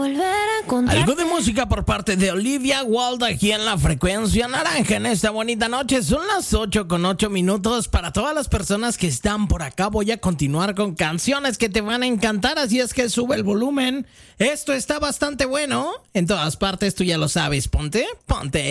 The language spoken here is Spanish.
volver a encontrarte. Algo de música por parte de Olivia Wilde aquí en la frecuencia naranja en esta bonita noche. Son las 8:08 para todas las personas que están por acá. Voy a continuar con canciones que te van a encantar, así es que sube el volumen. Esto está bastante bueno. En todas partes, tú ya lo sabes. Ponte